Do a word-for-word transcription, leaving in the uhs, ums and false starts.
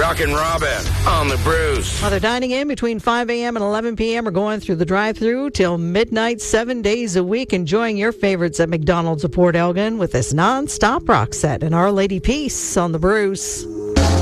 Chuck and Robin on the Bruce. Well, they're dining in between five a.m. and eleven p.m. or going through the drive-thru till midnight, seven days a week, enjoying your favorites at McDonald's of Port Elgin with this non-stop rock set and Our Lady Peace on the Bruce.